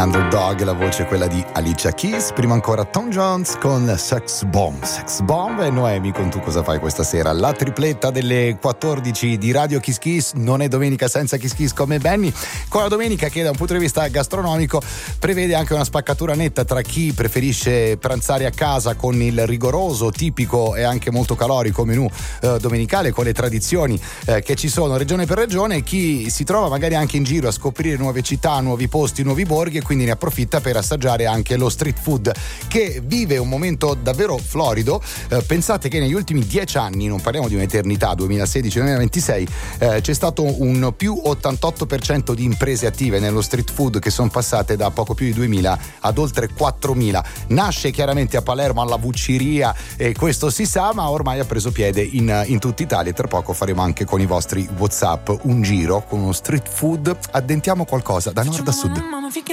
Underdog, la voce è quella di Alicia Keys, prima ancora Tom Jones con Sex Bomb e Noemi con Tu cosa fai questa sera. La tripletta delle 14 di Radio Kiss Kiss non è domenica senza Kiss Kiss come Benny, con la domenica che da un punto di vista gastronomico prevede anche una spaccatura netta tra chi preferisce pranzare a casa con il rigoroso, tipico e anche molto calorico menù domenicale con le tradizioni che ci sono regione per regione, e chi si trova magari anche in giro a scoprire nuove città, nuovi posti, nuovi borghi, e quindi ne approfitta per assaggiare anche lo street food che vive un momento davvero florido. Pensate che negli ultimi 10 anni, non parliamo di un'eternità, 2016-2026, c'è stato un più 88% di imprese attive nello street food che sono passate da poco più di 2000 ad oltre 4000. Nasce chiaramente a Palermo alla Vucciria e questo si sa, ma ormai ha preso piede in tutta Italia, e tra poco faremo anche con i vostri WhatsApp un giro con uno street food. Addentiamo qualcosa da nord a sud.